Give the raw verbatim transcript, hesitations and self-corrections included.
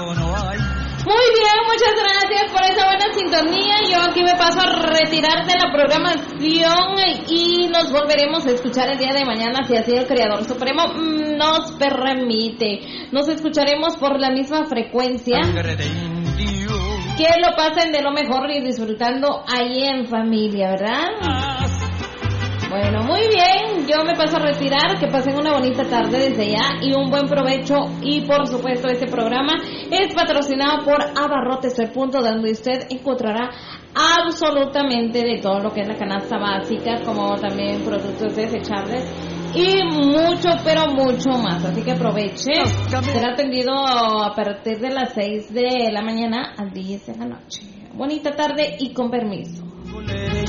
Muy bien, muchas gracias por esa buena sintonía. Yo aquí me paso a retirar de la programación y nos volveremos a escuchar el día de mañana si así el Creador Supremo nos permite. Nos escucharemos por la misma frecuencia. Que lo pasen de lo mejor y disfrutando ahí en familia, ¿verdad? Bueno, muy bien, yo me paso a retirar, que pasen una bonita tarde desde ya y un buen provecho. Y por supuesto este programa es patrocinado por Abarrotes El Punto, donde usted encontrará absolutamente de todo lo que es la canasta básica, como también productos desechables y mucho, pero mucho más. Así que aproveche, será atendido a partir de las seis de la mañana a diez de la noche. Bonita tarde y con permiso.